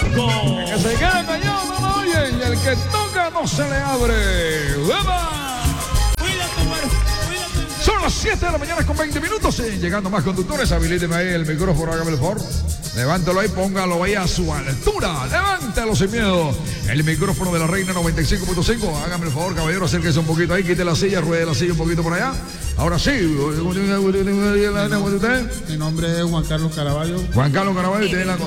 Turbaco. Que se quede callado, no lo oyen. Y el que toca no se le abre. ¡Uepa! Son las 7 de la mañana con 20 minutos. Llegando más conductores, habilíteme ahí el micrófono, hágame el favor. Levántelo ahí, póngalo ahí a su altura. Levántalo sin miedo. El micrófono de la Reina 95.5. Hágame el favor, caballero, acérquese un poquito ahí, quite la silla, ruede la silla un poquito por allá. Ahora sí. Mi nombre es Juan Carlos Caraballo. Juan Carlos Caraballo,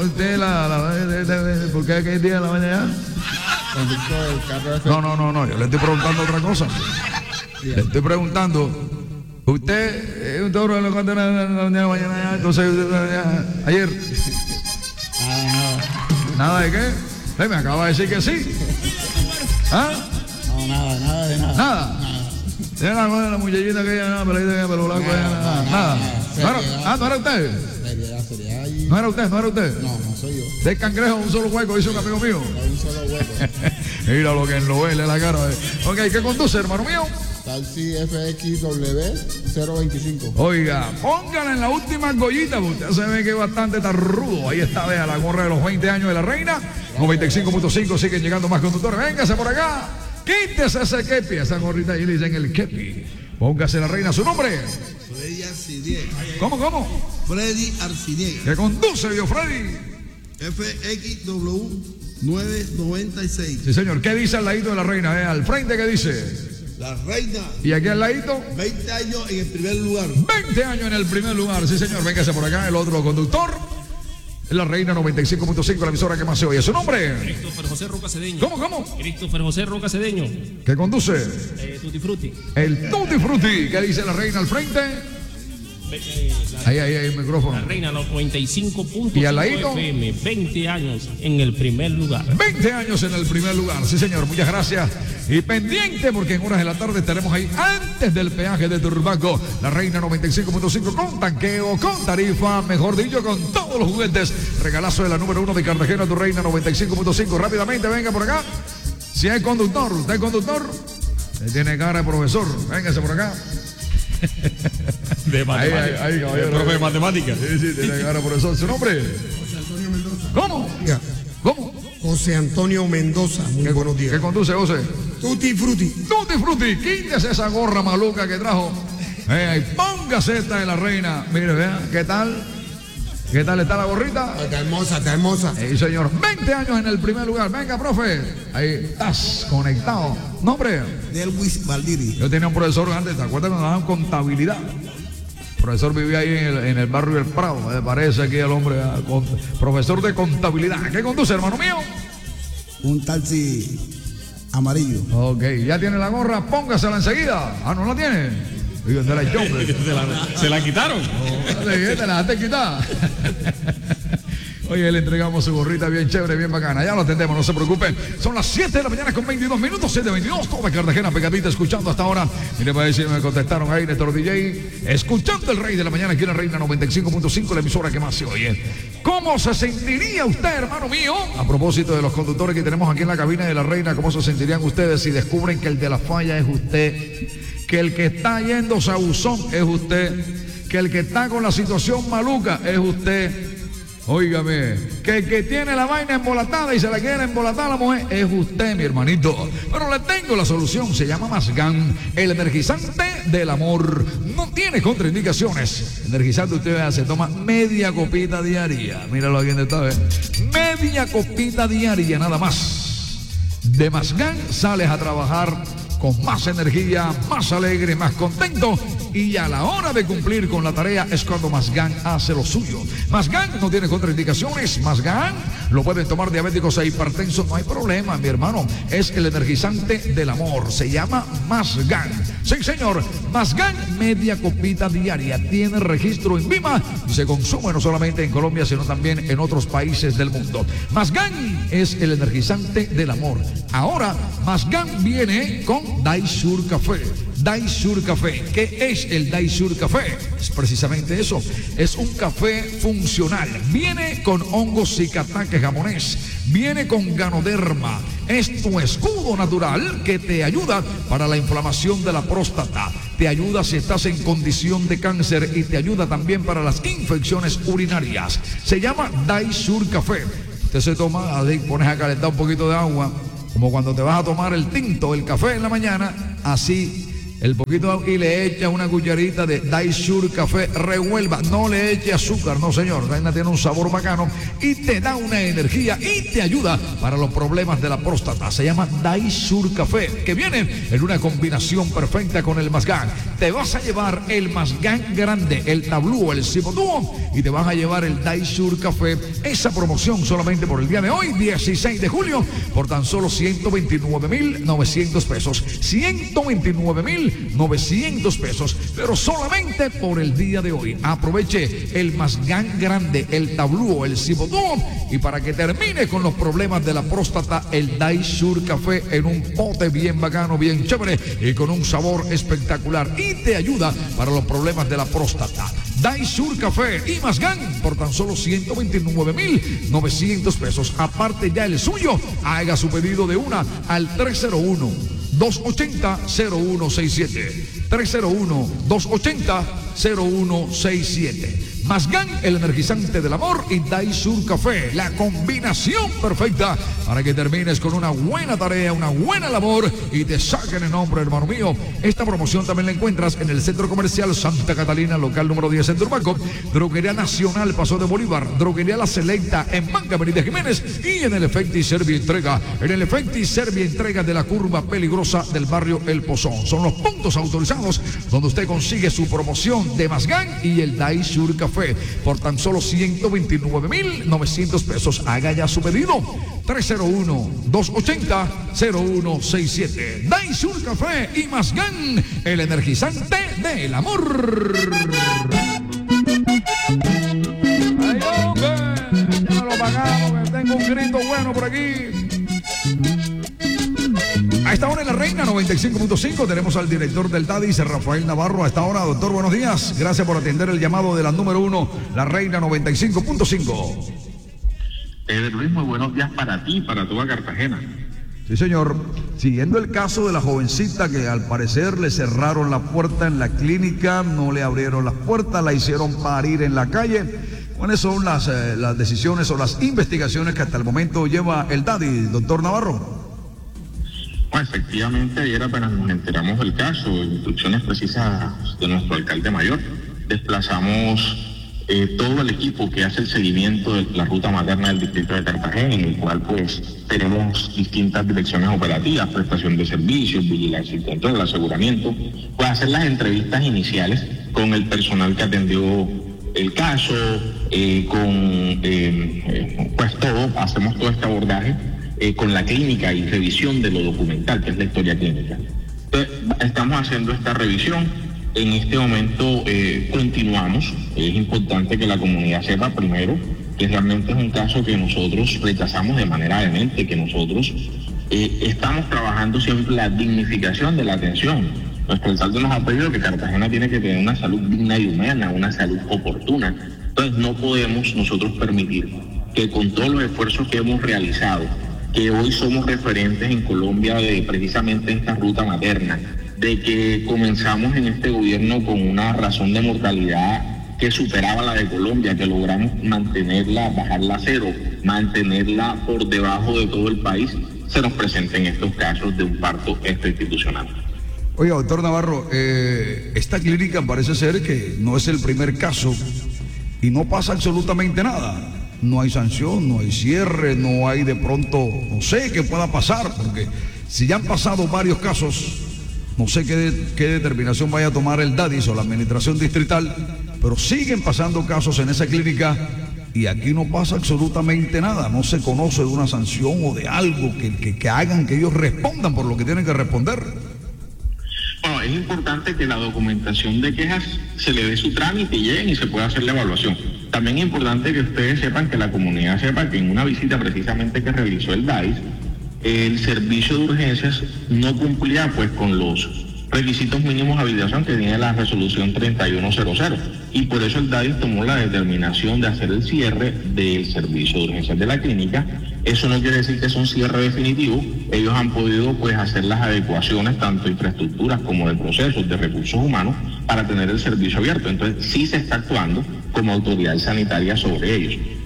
¿por qué aquel día de la mañana? No, yo le estoy preguntando otra cosa. Le estoy preguntando. Usted es un toro de la mañana, entonces ayer. ¿Nada de qué? Me acaba de decir que sí. ¿Ah? No, nada de nada. ¿Nada? Era la muchachita que ella, pero de pelo blanco, nada. ¿No era usted? ¿No era usted? No soy yo. De cangrejo, un solo hueco, dice un amigo mío. Un solo hueco. Mira lo que enlovele la cara. Ok, ¿qué conduce, hermano mío? Taxi FXW 025. Oiga, póngala en la última argollita, porque usted se ve que es bastante tarrudo. Ahí está, vea la gorra de los 20 años de la Reina. 95.5, siguen llegando más conductores. Véngase por acá. Quítese ese kepi, esa gorrita ahí le dicen el kepi. Póngase la Reina, su nombre. Freddy Arciniega. ¿Cómo? Freddy Arciniega. ¿Qué conduce, vio Freddy? FXW 996. Sí, señor. ¿Qué dice al ladito de la Reina? Al frente, ¿qué dice? La Reina. ¿Y aquí al ladito? 20 años en el primer lugar. 20 años en el primer lugar. Sí, señor. Véngase por acá, el otro conductor. La Reina 95.5, la emisora que más se oye. ¿Su nombre? Christopher José Roca Cedeño. ¿Cómo? Christopher José Roca Cedeño. ¿Qué conduce? Tutti Frutti. El Tutti Frutti. ¿Qué dice la Reina al frente? Ahí, el micrófono. La Reina 95.5 ¿Y al ladito? FM, 20 años en el primer lugar. 20 años en el primer lugar, sí señor, muchas gracias. Y pendiente porque en horas de la tarde estaremos ahí antes del peaje de Turbaco. La Reina 95.5 con tanqueo, con tarifa, mejor dicho, con todos los juguetes. Regalazo de la número 1 de Cartagena, tu Reina 95.5. Rápidamente, venga por acá. Si hay conductor, ¿usted es conductor? Usted tiene cara de profesor, véngase por acá. De matemáticas. Ahí, caballero. Profe de matemáticas. Sí, tiene cara de profesor. ¿Su nombre? José Antonio Mendoza. ¿Cómo? José Antonio Mendoza. Muy buenos días. ¿Qué conduce, José? Tutti Frutti. Tutti Frutti, quítese esa gorra maluca que trajo. Y póngase esta de la Reina. Mire, vea, ¿qué tal? ¿Qué tal está la gorrita? Está hermosa. Sí, señor. 20 años en el primer lugar. Venga, profe. Ahí estás conectado. ¿Nombre? Delwis Valdiri. Yo tenía un profesor antes, ¿te acuerdas cuando daban contabilidad? El profesor vivía ahí en el barrio del Prado. Me parece aquí el hombre, profesor de contabilidad. ¿Qué conduce, hermano mío? Un taxi amarillo. Ok, ya tiene la gorra, póngasela enseguida. Ah, ¿no la tiene? Digo, te la echó, hombre. ¿Se la quitaron? Te la dejaste quitar. Oye, le entregamos su gorrita bien chévere, bien bacana. Ya lo atendemos, no se preocupen. Son las 7 de la mañana con 22 minutos, 7:22. Toda Cartagena pegadita, escuchando hasta ahora. Mire, para decir, me contestaron ahí, Néstor DJ. Escuchando el Rey de la Mañana aquí en la Reina 95.5, la emisora que más se oye. ¿Cómo se sentiría usted, hermano mío? A propósito de los conductores que tenemos aquí en la cabina de la Reina, ¿cómo se sentirían ustedes si descubren que el de la falla es usted? Que el que está yéndose a buzón es usted, que el que está con la situación maluca es usted. Óigame, que el que tiene la vaina embolatada y se la quiere embolatar a la mujer es usted, mi hermanito. Pero le tengo la solución, se llama Masgan, el energizante del amor. No tiene contraindicaciones. Energizante usted se toma media copita diaria. Míralo aquí en esta vez. Media copita diaria nada más. De Masgan sales a trabajar con más energía, más alegre, más contento, y a la hora de cumplir con la tarea es cuando Masgan hace lo suyo. Masgan no tiene contraindicaciones. Masgan lo pueden tomar diabéticos e hipertensos, no hay problema, mi hermano. Es el energizante del amor, se llama Masgan. Sí, señor, Masgan, media copita diaria, tiene registro en Vima y se consume no solamente en Colombia, sino también en otros países del mundo. Masgan es el energizante del amor. Ahora, Masgan viene con Daisur Café. Daisur Café. ¿Qué es el Daisur Café? Es precisamente eso. Es un café funcional. Viene con hongos Zicataque jamonés. Viene con Ganoderma. Es tu escudo natural que te ayuda para la inflamación de la próstata. Te ayuda si estás en condición de cáncer y te ayuda también para las infecciones urinarias. Se llama Daisur Café. Usted se toma, así pones a calentar un poquito de agua, como cuando te vas a tomar el tinto, el café en la mañana, así. El poquito de agua y le echa una cucharita de Daisur Café, revuelva, no le eche azúcar, no señor, Reina tiene un sabor bacano y te da una energía y te ayuda para los problemas de la próstata. Se llama Daisur Café, que viene en una combinación perfecta con el Mazgán. Te vas a llevar el Mazgán grande, el tablú, el cibotúo, y te vas a llevar el Daisur Café. Esa promoción solamente por el día de hoy, 16 de julio, por tan solo 129.900 pesos. 129.900 pesos, pero solamente por el día de hoy. Aproveche el Mazgán grande, el tablú, el cibotúo, y para que termine con los problemas de la próstata, el Daisur Café en un pote bien bacano, bien chévere y con un sabor espectacular y te ayuda para los problemas de la próstata. Daisur Café y Mazgán por tan solo 129.900 pesos. Aparte ya el suyo, haga su pedido de una al 301-280-0167. 301-280-0167. Mazgán, el energizante del amor, y Daisur Café, la combinación perfecta para que termines con una buena tarea, una buena labor y te saquen el nombre, hermano mío. Esta promoción también la encuentras en el Centro Comercial Santa Catalina, local número 10 en Turbaco, Droguería Nacional Paso de Bolívar, Droguería La Selecta en Banca Avenida Jiménez y en el Efecti Servientrega, en el Efecti Servientrega de la curva peligrosa del barrio El Pozón. Son los puntos autorizados donde usted consigue su promoción de Mazgán y el Daisur Café por tan solo 129.900 pesos. Haga ya su pedido. 301-280-0167. Daisur Café y Mazgán, el energizante del amor. Ay, hombre, ya lo pagamos, que tengo un grito bueno por aquí. A esta hora en La Reina 95.5 tenemos al director del DADIS, Rafael Navarro. A esta hora, doctor, buenos días. Gracias por atender el llamado de la número 1, La Reina 95.5. Luis, muy buenos días para ti y para toda Cartagena. Sí, señor. Siguiendo el caso de la jovencita que al parecer le cerraron la puerta en la clínica, no le abrieron las puertas, la hicieron parir en la calle. ¿Cuáles son las decisiones o las investigaciones que hasta el momento lleva el DADIS, doctor Navarro? Bueno, efectivamente, ayer apenas nos enteramos del caso, instrucciones precisas de nuestro alcalde mayor. Desplazamos todo el equipo que hace el seguimiento de la ruta materna del distrito de Cartagena, en el cual pues tenemos distintas direcciones operativas, prestación de servicios, vigilancia y control, aseguramiento, pues hacer las entrevistas iniciales con el personal que atendió el caso, pues hacemos todo este abordaje con la clínica y revisión de lo documental, que es la historia clínica. Entonces, estamos haciendo esta revisión. En este momento continuamos. Es importante que la comunidad sepa primero que realmente es un caso que nosotros rechazamos de manera vehemente, que nosotros estamos trabajando siempre la dignificación de la atención. Nuestro alcalde nos ha pedido que Cartagena tiene que tener una salud digna y humana, una salud oportuna. Entonces no podemos nosotros permitir que con todos los esfuerzos que hemos realizado, que hoy somos referentes en Colombia de precisamente esta ruta materna, de que comenzamos en este gobierno con una razón de mortalidad que superaba la de Colombia, que logramos mantenerla, bajarla a cero, mantenerla por debajo de todo el país, se nos presenten estos casos de un parto extrainstitucional. Oiga, doctor Navarro, esta clínica parece ser que no es el primer caso y no pasa absolutamente nada. No hay sanción, no hay cierre, no hay de pronto, no sé qué pueda pasar, porque si ya han pasado varios casos, no sé qué determinación vaya a tomar el DADIS o la administración distrital, pero siguen pasando casos en esa clínica y aquí no pasa absolutamente nada. No se conoce de una sanción o de algo que hagan que ellos respondan por lo que tienen que responder. Bueno, es importante que la documentación de quejas se le dé su trámite y lleguen y se pueda hacer la evaluación. También es importante que ustedes sepan, que la comunidad sepa que en una visita precisamente que realizó el DADIS, el servicio de urgencias no cumplía pues con los requisitos mínimos de habilitación que tiene la resolución 3100, y por eso el DADIS tomó la determinación de hacer el cierre del servicio de urgencias de la clínica. Eso no quiere decir que es un cierre definitivo. Ellos han podido pues hacer las adecuaciones tanto de infraestructuras como de procesos de recursos humanos para tener el servicio abierto. Entonces sí se está actuando como autoridad sanitaria sobre ellos.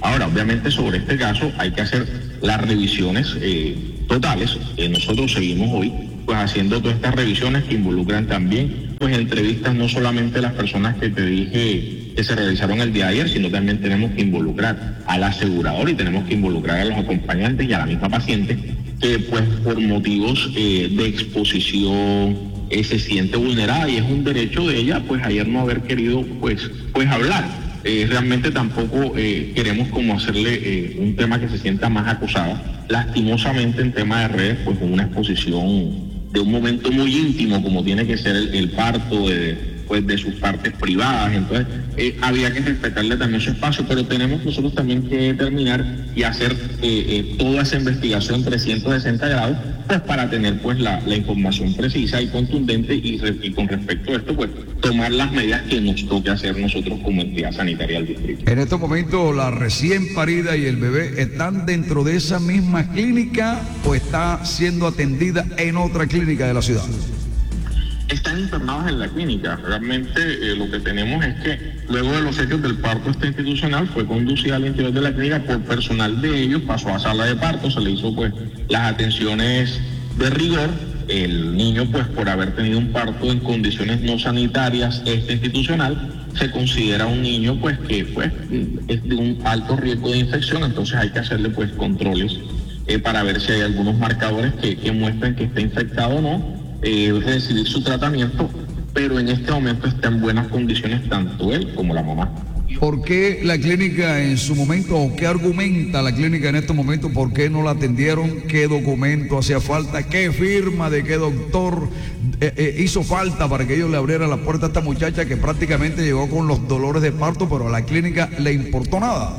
Ahora, obviamente sobre este caso hay que hacer las revisiones totales. Nosotros seguimos hoy pues haciendo todas estas revisiones que involucran también pues entrevistas no solamente a las personas que te dije que se realizaron el día de ayer, sino también tenemos que involucrar al asegurador y tenemos que involucrar a los acompañantes y a la misma paciente que pues por motivos de exposición se siente vulnerada y es un derecho de ella pues ayer no haber querido pues hablar. Realmente tampoco queremos como hacerle un tema que se sienta más acosada. Lastimosamente en tema de redes pues con una exposición de un momento muy íntimo como tiene que ser el parto de sus partes privadas, entonces había que respetarle también su espacio, pero tenemos nosotros también que terminar y hacer toda esa investigación 360 grados pues para tener pues la información precisa y contundente y con respecto a esto pues tomar las medidas que nos toque hacer nosotros como entidad sanitaria del distrito. En estos momentos la recién parida y el bebé están dentro de esa misma clínica o está siendo atendida en otra clínica de la ciudad. Están internados en la clínica. Realmente lo que tenemos es que luego de los hechos del parto institucional fue conducida al interior de la clínica por personal de ellos, pasó a sala de parto, se le hizo pues las atenciones de rigor. El niño pues por haber tenido un parto en condiciones no sanitarias institucional se considera un niño pues que pues es de un alto riesgo de infección, entonces hay que hacerle pues controles para ver si hay algunos marcadores que muestran que está infectado o no. Recibir su tratamiento, pero en este momento está en buenas condiciones tanto él como la mamá. ¿Por qué la clínica en su momento, o qué argumenta la clínica en este momento, por qué no la atendieron? ¿Qué documento hacía falta? ¿Qué firma de qué doctor hizo falta para que ellos le abrieran la puerta a esta muchacha que prácticamente llegó con los dolores de parto, pero a la clínica le importó nada?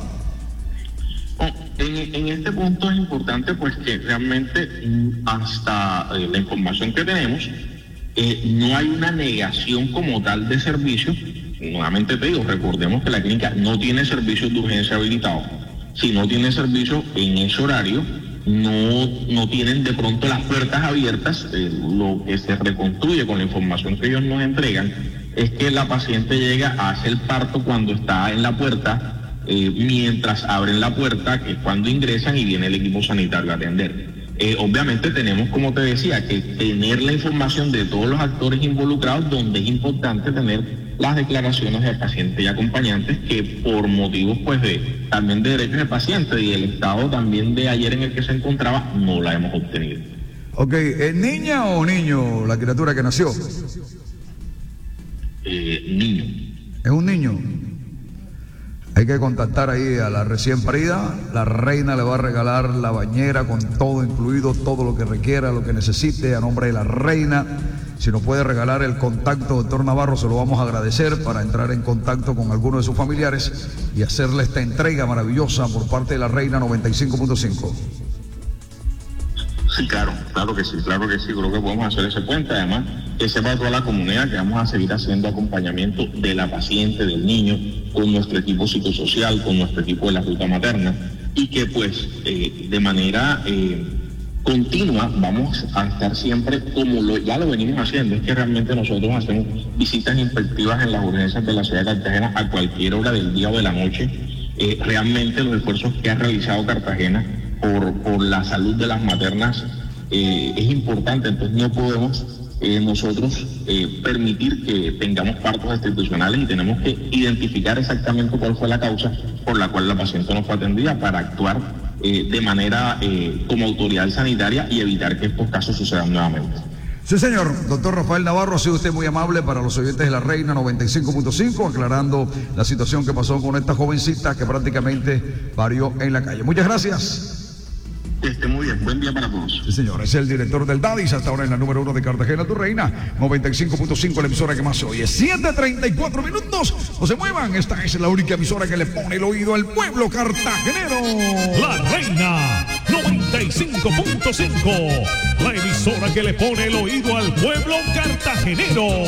En este punto es importante pues que realmente hasta la información que tenemos no hay una negación como tal de servicios. Nuevamente te digo, recordemos que la clínica no tiene servicios de urgencia habilitados. Si no tiene servicios en ese horario, no tienen de pronto las puertas abiertas. Lo que se reconstruye con la información que ellos nos entregan es que la paciente llega a hacer el parto cuando está en la puerta, mientras abren la puerta, que es cuando ingresan y viene el equipo sanitario a atender. Obviamente tenemos, como te decía, que tener la información de todos los actores involucrados, donde es importante tener las declaraciones de pacientes y acompañantes que por motivos pues también de derechos de paciente y el estado también de ayer en el que se encontraba, no la hemos obtenido. Ok, ¿es niña o niño la criatura que nació? Niño. ¿Es un niño? Hay que contactar ahí a la recién parida. La reina le va a regalar la bañera con todo incluido, todo lo que requiera, lo que necesite a nombre de la reina. Si nos puede regalar el contacto, doctor Navarro, se lo vamos a agradecer para entrar en contacto con alguno de sus familiares y hacerle esta entrega maravillosa por parte de la reina 95.5. Sí, claro que sí, creo que podemos hacer ese puente, además que sepa toda la comunidad que vamos a seguir haciendo acompañamiento de la paciente, del niño, con nuestro equipo psicosocial, con nuestro equipo de la ruta materna, y que pues de manera continua vamos a estar siempre como ya lo venimos haciendo. Es que realmente nosotros hacemos visitas inspectivas en las urgencias de la ciudad de Cartagena a cualquier hora del día o de la noche. Realmente los esfuerzos que ha realizado Cartagena por la salud de las maternas es importante, entonces no podemos nosotros permitir que tengamos partos institucionales y tenemos que identificar exactamente cuál fue la causa por la cual la paciente no fue atendida para actuar de manera como autoridad sanitaria y evitar que estos casos sucedan nuevamente. Sí, señor. Doctor Rafael Navarro, ha sido usted muy amable para los oyentes de la Reina 95.5, aclarando la situación que pasó con esta jovencita que prácticamente parió en la calle. Muchas gracias. Que esté muy bien. Buen día para todos. Sí, señor. Es el director del DADIS, hasta ahora en la número 1 de Cartagena, tu reina. 95.5, la emisora que más se oye. 7:34 minutos. No se muevan. Esta es la única emisora que le pone el oído al pueblo cartagenero. La Reina 95.5. La emisora que le pone el oído al pueblo cartagenero.